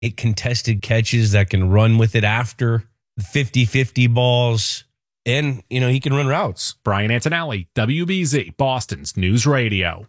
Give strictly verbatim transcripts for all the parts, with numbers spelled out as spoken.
Eight contested catches that can run with it after fifty-fifty balls. And, you know, he can run routes. Brian Antonelli, W B Z, Boston's News Radio.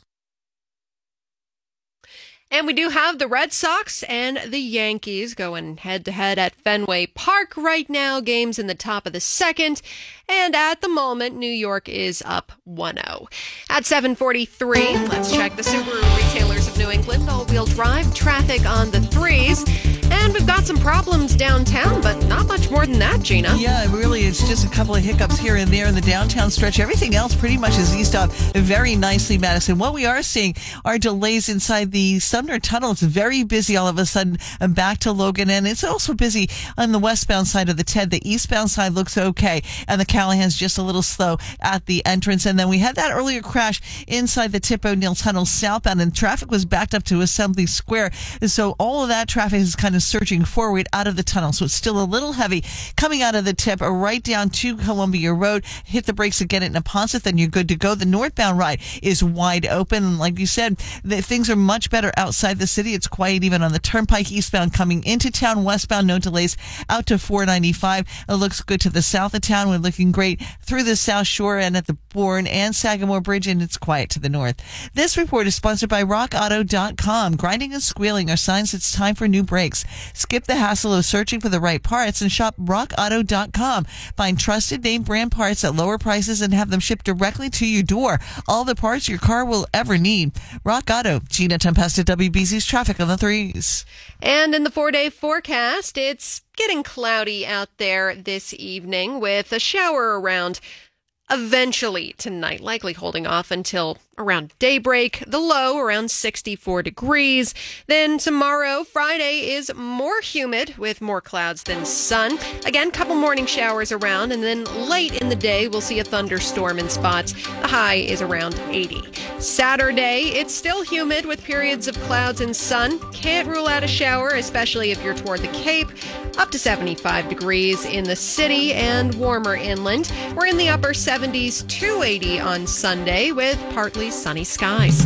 And we do have the Red Sox and the Yankees going head-to-head at Fenway Park right now. Games in the top of the second. And at the moment, New York is up one oh. At seven forty-three, let's check the Subaru retailers of New England. All-wheel drive traffic on the threes. And we've got some problems downtown, but not much more than that, Gina. Yeah, really, it's just a couple of hiccups here and there in the downtown stretch. Everything else pretty much is eased up very nicely, Madison. What we are seeing are delays inside the Sumner Tunnel. It's very busy all of a sudden and back to Logan. And it's also busy on the westbound side of the Ted. The eastbound side looks okay. And the Callahan's just a little slow at the entrance. And then we had that earlier crash inside the Tip O'Neill Tunnel southbound, and traffic was backed up to Assembly Square. And so all of that traffic is kind of surging forward out of the tunnel. So it's still a little heavy coming out of the Tip right down to Columbia Road. Hit the brakes again at Neponset, then you're good to go. The northbound ride is wide open. And like you said, the, things are much better outside the city. It's quiet even on the Turnpike eastbound coming into town. Westbound, no delays out to four ninety-five. It looks good to the south of town. We're looking great through the South Shore and at the Bourne and Sagamore Bridge, and it's quiet to the north. This report is sponsored by rock auto dot com. Grinding and squealing are signs it's time for new brakes. Skip the hassle of searching for the right parts and shop rock auto dot com. Find trusted name brand parts at lower prices and have them shipped directly to your door. All the parts your car will ever need. Rock Auto. Gina Tempesta, W B Z's traffic on the threes. And in the four-day forecast, it's getting cloudy out there this evening with a shower around eventually tonight, likely holding off until around daybreak. The low around sixty-four degrees. Then tomorrow, Friday, is more humid with more clouds than sun. Again, couple morning showers around, and then late in the day, we'll see a thunderstorm in spots. The high is around eighty. Saturday, it's still humid with periods of clouds and sun. Can't rule out a shower, especially if you're toward the Cape. Up to seventy-five degrees in the city and warmer inland. We're in the upper seventies to eighty on Sunday with partly sunny skies.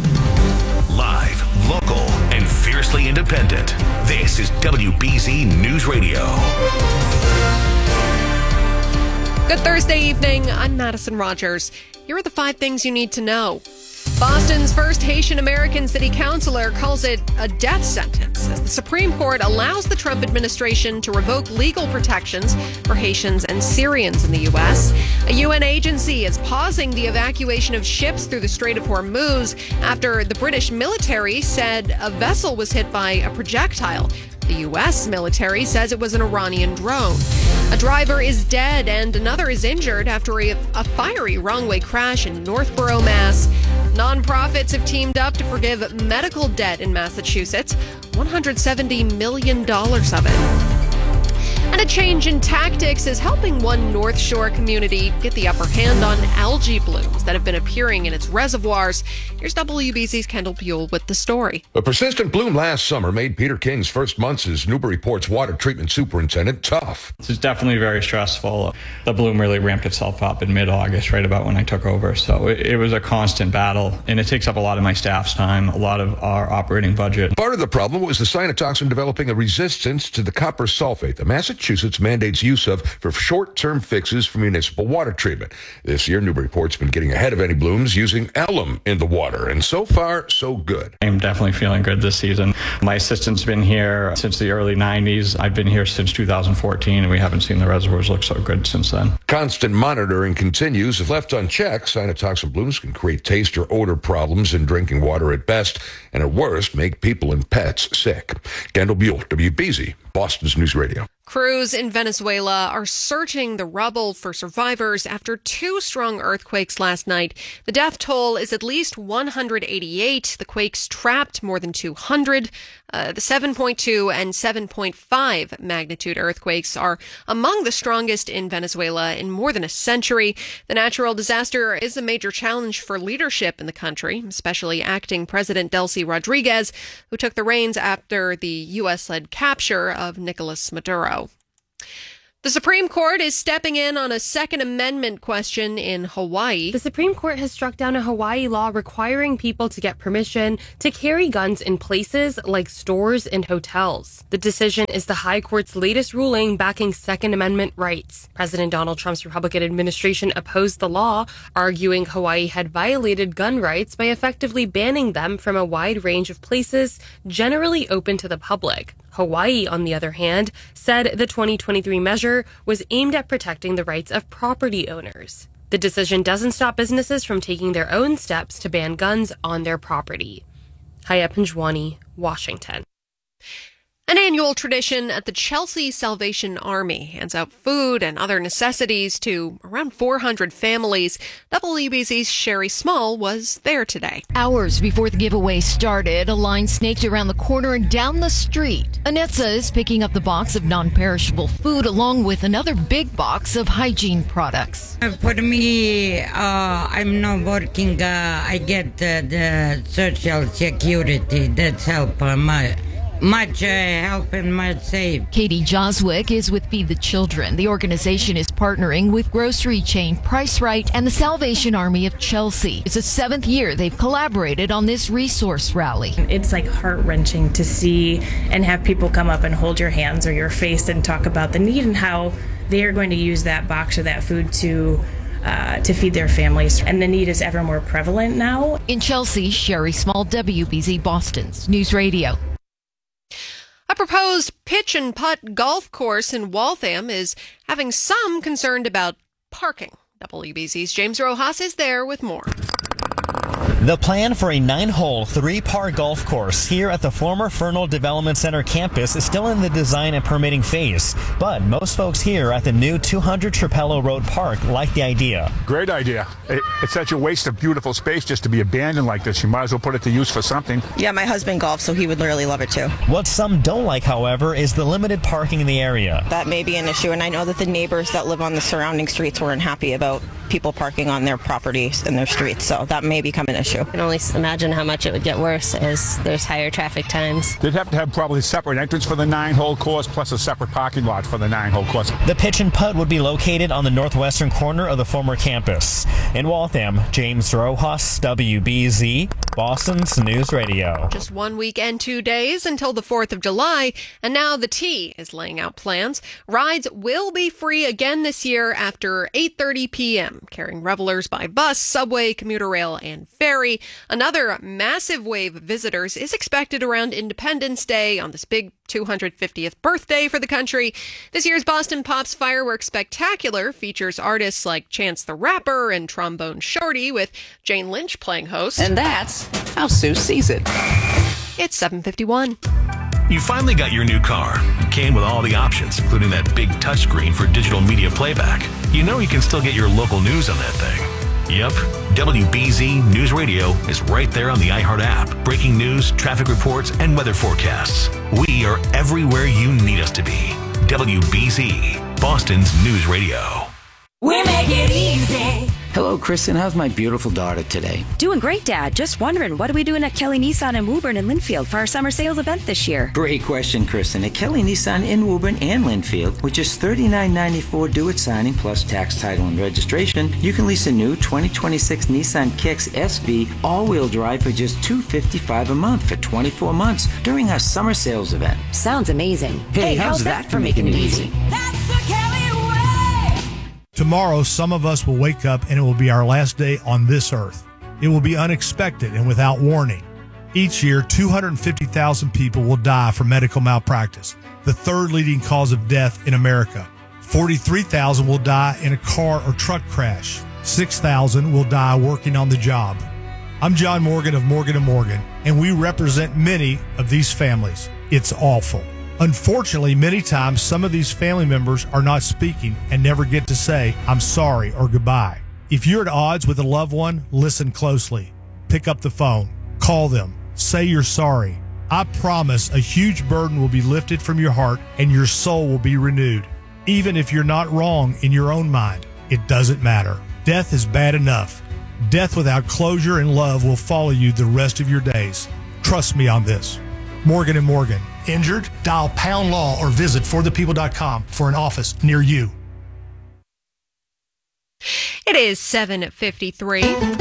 Live, local, and fiercely independent. This is W B Z News Radio. Good Thursday evening. I'm Madison Rogers. Here are the five things you need to know. Boston's first Haitian American city councilor calls it a death sentence as the Supreme Court allows the Trump administration to revoke legal protections for Haitians and Syrians in the U S. A U N agency is pausing the evacuation of ships through the Strait of Hormuz after the British military said a vessel was hit by a projectile. The U S military says it was an Iranian drone. A driver is dead and another is injured after a, a fiery wrong-way crash in Northborough, Mass. Nonprofits have teamed up to forgive medical debt in Massachusetts, one hundred seventy million dollars of it. And a change in tactics is helping one North Shore community get the upper hand on algae blooms that have been appearing in its reservoirs. Here's W B Z's Kendall Buell with the story. A persistent bloom last summer made Peter King's first months as Newburyport's water treatment superintendent tough. This is definitely very stressful. The bloom really ramped itself up in mid-August, right about when I took over. So it, it was a constant battle, and it takes up a lot of my staff's time, a lot of our operating budget. Part of the problem was the cyanotoxin developing a resistance to the copper sulfate, the Massachusetts mandates use of for short-term fixes for municipal water treatment. This year, Newburyport's been getting ahead of any blooms using alum in the water, and so far, so good. I'm definitely feeling good this season. My assistant's been here since the early nineties. I've been here since two thousand fourteen, and we haven't seen the reservoirs look so good since then. Constant monitoring continues. If left unchecked, cyanotoxin blooms can create taste or odor problems in drinking water at best, and at worst, make people and pets sick. Kendall Buell, W B Z, Boston's News Radio. Crews in Venezuela are searching the rubble for survivors after two strong earthquakes last night. The death toll is at least one hundred eighty-eight. The quakes trapped more than two hundred. Uh, the seven point two and seven point five magnitude earthquakes are among the strongest in Venezuela in more than a century. The natural disaster is a major challenge for leadership in the country, especially acting President Delcy Rodriguez, who took the reins after the U S-led capture of Nicolas Maduro. The Supreme Court is stepping in on a Second Amendment question in Hawaii. The Supreme Court has struck down a Hawaii law requiring people to get permission to carry guns in places like stores and hotels. The decision is the High Court's latest ruling backing Second Amendment rights. President Donald Trump's Republican administration opposed the law, arguing Hawaii had violated gun rights by effectively banning them from a wide range of places generally open to the public. Hawaii, on the other hand, said the twenty twenty-three measure was aimed at protecting the rights of property owners. The decision doesn't stop businesses from taking their own steps to ban guns on their property. Haya Panjwani, Washington. An annual tradition at the Chelsea Salvation Army hands out food and other necessities to around four hundred families. W B Z's Sherry Small was there today. Hours before the giveaway started, a line snaked around the corner and down the street. Anetza is picking up the box of non-perishable food along with another big box of hygiene products. For me, uh, I'm not working. Uh, I get uh, the social security. That's help uh, my. Much uh, help and much save. Katie Joswick is with Feed the Children. The organization is partnering with grocery chain Price Right and the Salvation Army of Chelsea. It's the seventh year they've collaborated on this resource rally. It's like heart-wrenching to see and have people come up and hold your hands or your face and talk about the need and how they are going to use that box or that food to Uh, to feed their families. And the need is ever more prevalent now. In Chelsea, Sherry Small, W B Z Boston's News Radio. A proposed pitch and putt golf course in Waltham is having some concern about parking. W B Z's James Rojas is there with more. The plan for a nine-hole, three-par golf course here at the former Fernald Development Center campus is still in the design and permitting phase, but most folks here at the new two hundred Trapello Road Park like the idea. Great idea. It, it's such a waste of beautiful space just to be abandoned like this. You might as well put it to use for something. Yeah, my husband golfs, so he would really love it too. What some don't like, however, is the limited parking in the area. That may be an issue, and I know that the neighbors that live on the surrounding streets weren't happy about people parking on their properties and their streets, so that may become an issue. I can only imagine how much it would get worse as there's higher traffic times. They'd have to have probably a separate entrance for the nine-hole course plus a separate parking lot for the nine-hole course. The pitch and putt would be located on the northwestern corner of the former campus. In Waltham, James Rojas, W B Z, Boston's News Radio. Just one week and two days until the fourth of July, and now the T is laying out plans. Rides will be free again this year after eight thirty p.m., carrying revelers by bus, subway, commuter rail, and ferry. Another massive wave of visitors is expected around Independence Day on this big two hundred fiftieth birthday for the country. This year's Boston Pops Fireworks Spectacular features artists like Chance the Rapper and Trombone Shorty, with Jane Lynch playing host. And that's how Sue sees it. It's seven fifty-one. You finally got your new car. It came with all the options, including that big touchscreen for digital media playback. You know you can still get your local news on that thing. Yep, W B Z News Radio is right there on the iHeart app. Breaking news, traffic reports, and weather forecasts. We are everywhere you need us to be. W B Z, Boston's News Radio. We make it easy. Hello, Kristen. How's my beautiful daughter today? Doing great, Dad. Just wondering, what are we doing at Kelly Nissan in Woburn and Linfield for our summer sales event this year? Great question, Kristen. At Kelly Nissan in Woburn and Linfield, with just thirty-nine ninety-four due at signing plus tax, title, and registration, you can lease a new twenty twenty-six Nissan Kicks S V all-wheel drive for just two hundred fifty-five dollars a month for twenty-four months during our summer sales event. Sounds amazing. Hey, hey how's, how's that, that for making it easy? That's the Kelly way! Tomorrow, some of us will wake up and it will be our last day on this earth. It will be unexpected and without warning. Each year, two hundred fifty thousand people will die from medical malpractice, the third leading cause of death in America. forty-three thousand will die in a car or truck crash. six thousand will die working on the job. I'm John Morgan of Morgan and Morgan, and we represent many of these families. It's awful. Unfortunately, many times some of these family members are not speaking and never get to say, I'm sorry or goodbye. If you're at odds with a loved one, listen closely. Pick up the phone. Call them. Say you're sorry. I promise a huge burden will be lifted from your heart and your soul will be renewed. Even if you're not wrong in your own mind, it doesn't matter. Death is bad enough. Death without closure and love will follow you the rest of your days. Trust me on this. Morgan and Morgan. Injured? Dial Pound Law or visit for the people dot com for an office near you. It is seven fifty-three.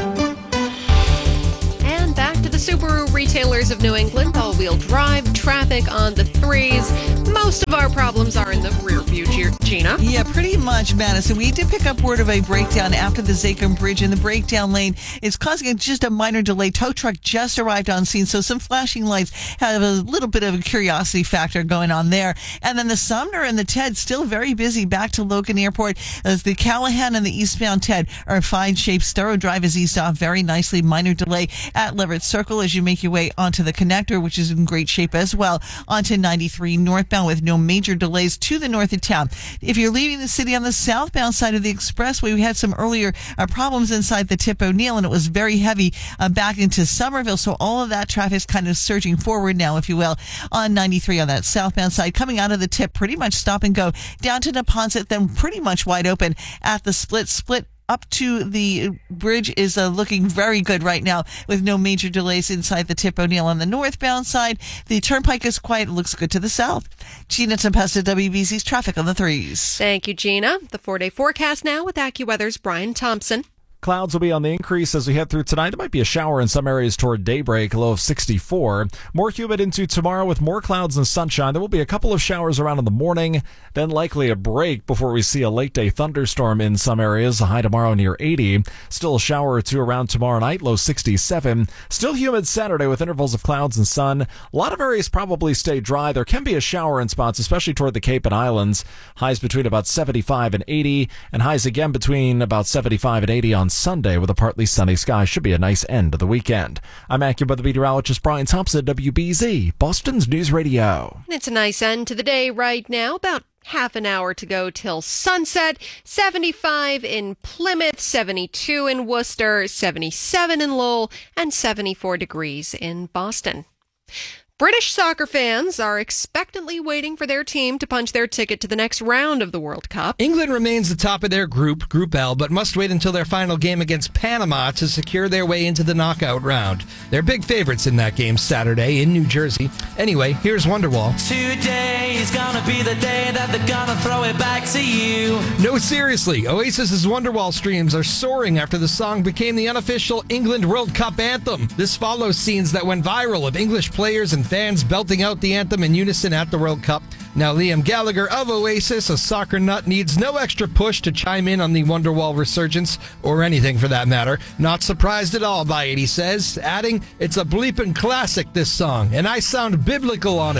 And back to the Subaru retailers of New England. All-wheel drive, traffic on the threes. Most of our problems are in the rear view, Gina. Yeah, pretty much, Madison. We did pick up word of a breakdown after the Zachem Bridge in the breakdown lane. It's causing just a minor delay. Tow truck just arrived on scene, so some flashing lights have a little bit of a curiosity factor going on there. And then the Sumner and the Ted still very busy back to Logan Airport as the Callahan and the eastbound Ted are in fine shape. Storrow Drive is eased off very nicely. Minor delay at Leverett Circle as you make your way onto the connector, which is in great shape as well. Onto ninety-three northbound with no major delays to the north of town. If you're leaving the city on the southbound side of the expressway, we had some earlier uh, problems inside the Tip O'Neill, and it was very heavy uh, back into Somerville. So all of that traffic is kind of surging forward now, if you will, on ninety-three on that southbound side. Coming out of the Tip, pretty much stop and go down to Neponset, then pretty much wide open at the split. Split up to the bridge is uh, looking very good right now with no major delays inside the Tip O'Neill on the northbound side. The turnpike is quiet. It looks good to the south. Gina Tempesta, W B Z's traffic on the threes. Thank you, Gina. The four-day forecast now with AccuWeather's Brian Thompson. Clouds will be on the increase as we head through tonight. There might be a shower in some areas toward daybreak, a low of sixty-four. More humid into tomorrow with more clouds and sunshine. There will be a couple of showers around in the morning, then likely a break before we see a late-day thunderstorm in some areas. A high tomorrow near eighty. Still a shower or two around tomorrow night, low sixty-seven. Still humid Saturday with intervals of clouds and sun. A lot of areas probably stay dry. There can be a shower in spots, especially toward the Cape and Islands. Highs between about seventy-five and eighty, and highs again between about seventy-five and eighty on Sunday with a partly sunny sky. Should be a nice end of the weekend. I'm AccuWeather meteorologist Brian Thompson, W B Z, Boston's News Radio. And it's a nice end to the day right now. About half an hour to go till sunset. seventy-five in Plymouth, seventy-two in Worcester, seventy-seven in Lowell, and seventy-four degrees in Boston. British soccer fans are expectantly waiting for their team to punch their ticket to the next round of the World Cup. England remains the top of their group, Group L, but must wait until their final game against Panama to secure their way into the knockout round. They're big favorites in that game Saturday in New Jersey. Anyway, here's Wonderwall. Today is gonna be the day that they're gonna throw it back to you. No, seriously, Oasis's Wonderwall streams are soaring after the song became the unofficial England World Cup anthem. This follows scenes that went viral of English players and fans belting out the anthem in unison at the World Cup. Now, Liam Gallagher of Oasis, a soccer nut, needs no extra push to chime in on the Wonderwall resurgence, or anything for that matter. Not surprised at all by it, he says, adding, "It's a bleeping classic, this song, and I sound biblical on it."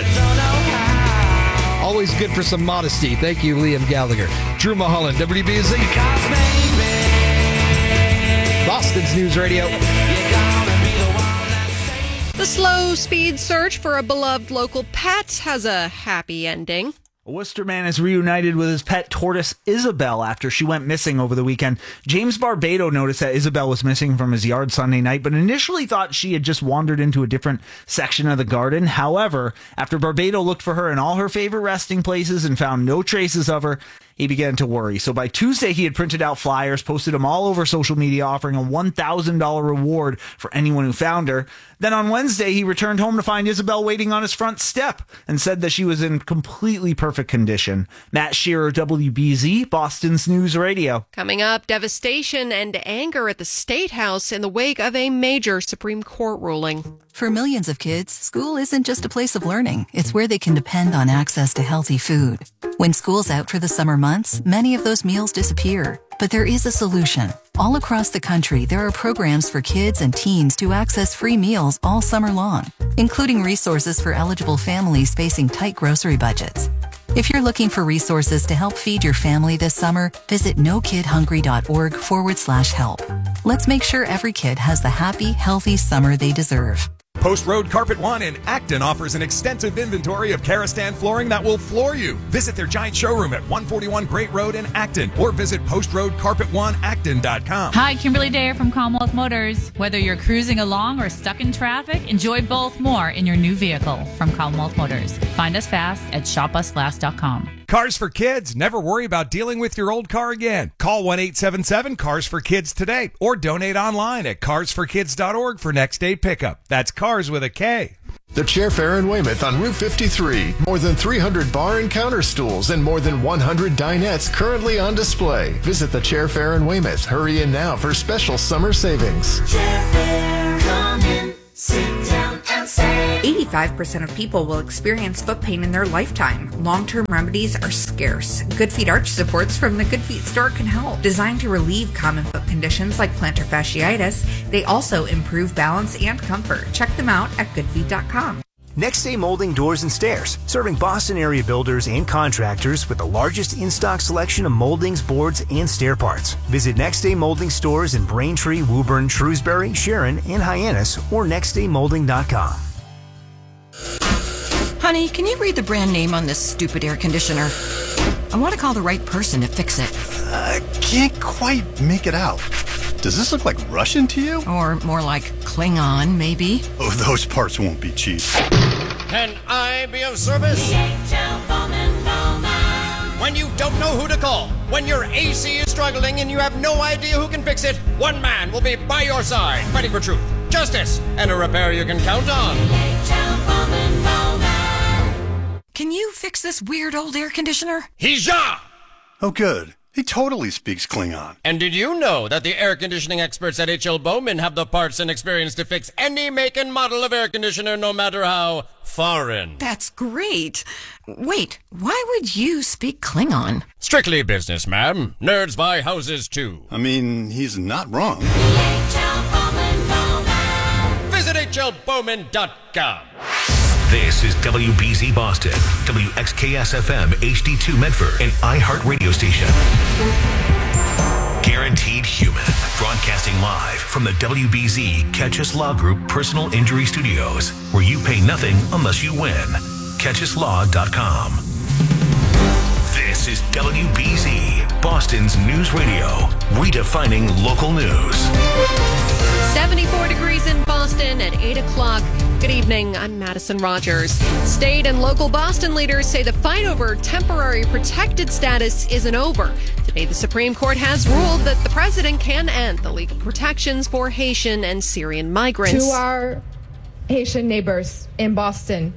Always good for some modesty. Thank you, Liam Gallagher. Drew Mulholland, W B Z. Boston's News Radio. The slow speed search for a beloved local pet has a happy ending. A Worcester man is reunited with his pet tortoise, Isabel, after she went missing over the weekend. James Barbado noticed that Isabel was missing from his yard Sunday night, but initially thought she had just wandered into a different section of the garden. However, after Barbado looked for her in all her favorite resting places and found no traces of her, he began to worry. So by Tuesday, he had printed out flyers, posted them all over social media, offering a one thousand dollars reward for anyone who found her. Then on Wednesday, he returned home to find Isabel waiting on his front step and said that she was in completely perfect condition. Matt Shearer, W B Z, Boston's News Radio. Coming up, devastation and anger at the State House in the wake of a major Supreme Court ruling. For millions of kids, school isn't just a place of learning. It's where they can depend on access to healthy food. When school's out for the summer months, many of those meals disappear. But there is a solution. All across the country, there are programs for kids and teens to access free meals all summer long, including resources for eligible families facing tight grocery budgets. If you're looking for resources to help feed your family this summer, visit nokidhungry.org forward slash help. Let's make sure every kid has the happy, healthy summer they deserve. Post Road Carpet One in Acton offers an extensive inventory of Karastan flooring that will floor you. Visit their giant showroom at one forty-one Great Road in Acton or visit post road carpet one acton dot com. Hi, Kimberly Dare from Commonwealth Motors. Whether you're cruising along or stuck in traffic, enjoy both more in your new vehicle from Commonwealth Motors. Find us fast at shop us last dot com. Cars for Kids. Never worry about dealing with your old car again. Call one eight seven seven cars for kids today or donate online at cars for kids dot org for next day pickup. That's cars with a K. The Chair Fair in Weymouth on Route fifty-three. More than three hundred bar and counter stools and more than one hundred dinettes currently on display. Visit the Chair Fair in Weymouth. Hurry in now for special summer savings. Chair Fair, come in, sit down and save. eighty-five percent of people will experience foot pain in their lifetime. Long-term remedies are scarce. Good Feet arch supports from the Good Feet store can help. Designed to relieve common foot conditions like plantar fasciitis, they also improve balance and comfort. Check them out at good feet dot com. Next Day Molding Doors and Stairs, serving Boston area builders and contractors with the largest in-stock selection of moldings, boards, and stair parts. Visit Next Day Molding stores in Braintree, Woburn, Shrewsbury, Sharon, and Hyannis, or next day molding dot com. Honey, can you read the brand name on this stupid air conditioner? I want to call the right person to fix it. I can't quite make it out. Does this look like Russian to you? Or more like Klingon, maybe? Oh, those parts won't be cheap. Can I be of service? When you don't know who to call, when your A C is struggling and you have no idea who can fix it, one man will be by your side, fighting for truth, justice, and a repair you can count on. Can you fix this weird old air conditioner? Hija! Oh, good. He totally speaks Klingon. And did you know that the air conditioning experts at H L Bowman have the parts and experience to fix any make and model of air conditioner, no matter how foreign? That's great. Wait, why would you speak Klingon? Strictly business, ma'am. Nerds buy houses, too. I mean, he's not wrong. Visit H L Bowman dot com. This is W B Z Boston, W X K S F M H D two Medford, an iHeart radio station. Guaranteed Human, broadcasting live from the W B Z Catch Us Law Group Personal Injury Studios, where you pay nothing unless you win. catch us law dot com. This is W B Z, Boston's news radio, redefining local news. seventy-four degrees in Boston at eight o'clock. Good evening, I'm Madison Rogers. State and local Boston leaders say the fight over temporary protected status isn't over. Today, the Supreme Court has ruled that the president can end the legal protections for Haitian and Syrian migrants. To our Haitian neighbors in Boston,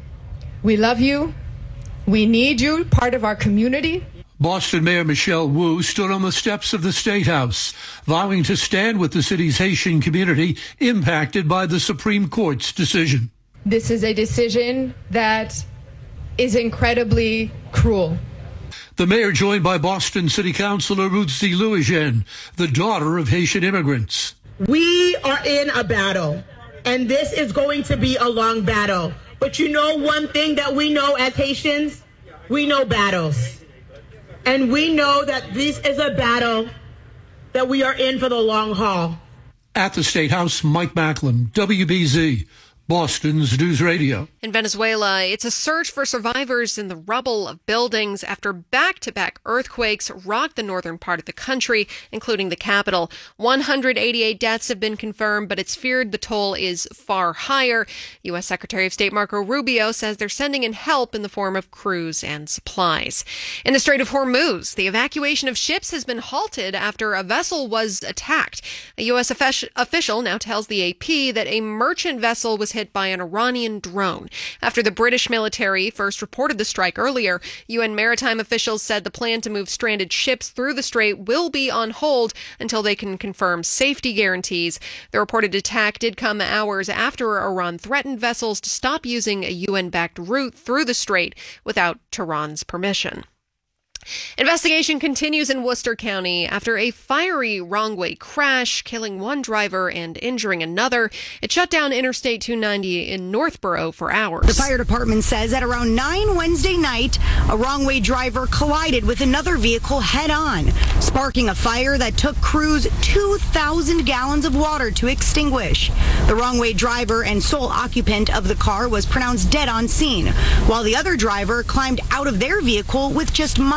we love you. We need you, part of our community. Boston Mayor Michelle Wu stood on the steps of the State House, vowing to stand with the city's Haitian community impacted by the Supreme Court's decision. This is a decision that is incredibly cruel. The mayor joined by Boston City Councilor Ruthzy Louijen, the daughter of Haitian immigrants. We are in a battle, and this is going to be a long battle. But you know one thing that we know as Haitians? We know battles. And we know that this is a battle that we are in for the long haul. At the State House, Mike Macklin, W B Z, Boston's News Radio. In Venezuela, it's a search for survivors in the rubble of buildings after back-to-back earthquakes rocked the northern part of the country, including the capital. one hundred eighty-eight deaths have been confirmed, but it's feared the toll is far higher. U S. Secretary of State Marco Rubio says they're sending in help in the form of crews and supplies. In the Strait of Hormuz, the evacuation of ships has been halted after a vessel was attacked. A U S official now tells the A P that a merchant vessel was hit by an Iranian drone. After the British military first reported the strike earlier, U N maritime officials said the plan to move stranded ships through the strait will be on hold until they can confirm safety guarantees. The reported attack did come hours after Iran threatened vessels to stop using a U N-backed route through the strait without Tehran's permission. Investigation continues in Worcester County after a fiery wrong-way crash, killing one driver and injuring another. It shut down Interstate two ninety in Northborough for hours. The fire department says at around nine Wednesday night, a wrong-way driver collided with another vehicle head-on, sparking a fire that took crews two thousand gallons of water to extinguish. The wrong-way driver and sole occupant of the car was pronounced dead on scene, while the other driver climbed out of their vehicle with just minor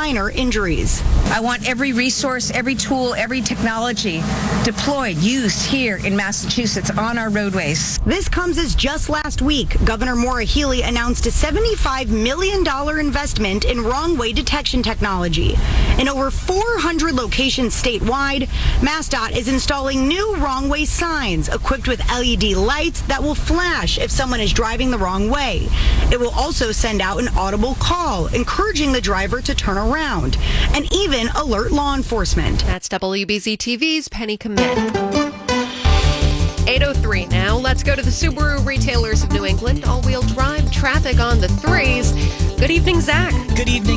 minor injuries. I want every resource, every tool, every technology deployed, used here in Massachusetts on our roadways. This comes as just last week, Governor Maura Healey announced a seventy-five million dollars investment in wrong-way detection technology. In over four hundred locations statewide, MassDOT is installing new wrong-way signs equipped with L E D lights that will flash if someone is driving the wrong way. It will also send out an audible call, encouraging the driver to turn around, and even alert law enforcement. That's W B Z T V's Penny Commit. eight oh three now. Let's go to the Subaru Retailers of New England. All-wheel drive traffic on the threes. Good evening, Zach. Good evening.